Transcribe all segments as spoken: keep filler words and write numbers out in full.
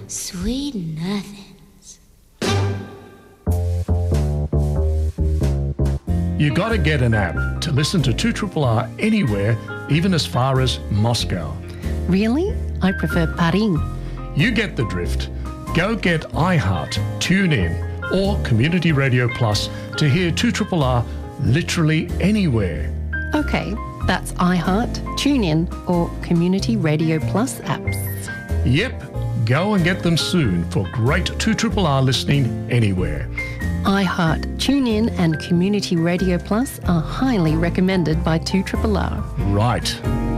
Sweet nothings. You gotta get an app to listen to two R R anywhere, even as far as Moscow. Really? I prefer Paris. You get the drift. Go get iHeart, TuneIn, or Community Radio Plus to hear two R R literally anywhere. Okay, that's iHeart, TuneIn, or Community Radio Plus apps. Yep, go and get them soon for great two R R listening anywhere. iHeart, TuneIn, and Community Radio Plus are highly recommended by two R R. Right.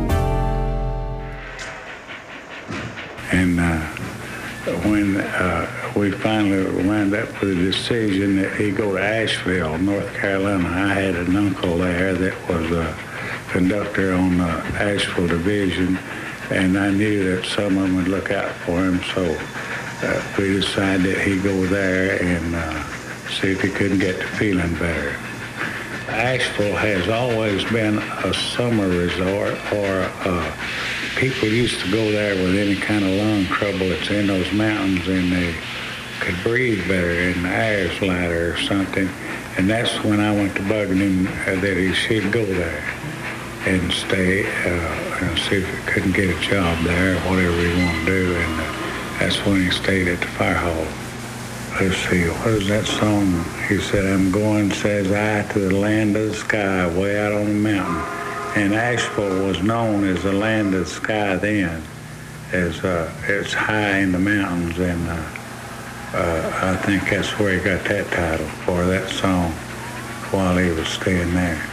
And uh, when uh, we finally wound up with the decision that he go to Asheville, North Carolina, I had an uncle there that was a conductor on the Asheville division, and I knew that some of them would look out for him, so uh, we decided that he'd go there and uh, see if he couldn't get to feeling better. Asheville has always been a summer resort, or uh, people used to go there with any kind of lung trouble that's in those mountains, and they could breathe better and the air's lighter or something. And that's when I went to bugging him uh, that he should go there and stay uh, and see if he couldn't get a job there, whatever he wanted to do. And uh, that's when he stayed at the fire hall. Let's see, what is that song? He said, I'm going, says I, to the land of the sky, way out on the mountain. And Asheville was known as the land of the sky then, as uh, it's high in the mountains, and uh, uh, I think that's where he got that title for that song while he was staying there.